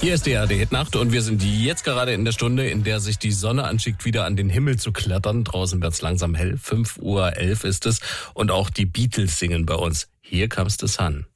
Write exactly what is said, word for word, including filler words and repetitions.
Hier ist die A R D-Hitnacht und wir sind jetzt gerade in der Stunde, in der sich die Sonne anschickt, wieder an den Himmel zu klettern. Draußen wird's langsam hell. fünf Uhr elf ist es und auch die Beatles singen bei uns. Here Comes the Sun.